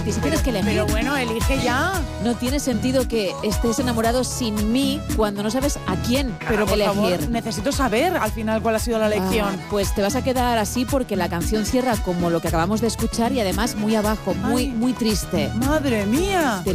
Y si tienes que elegir. Pero bueno, elige ya. No tiene sentido que estés enamorado sin mí cuando no sabes a quién Pero por elegir. favor, necesito saber al final cuál ha sido la elección. Pues te vas a quedar así porque la canción cierra como lo que acabamos de escuchar y además muy abajo, muy triste. ¡Madre mía!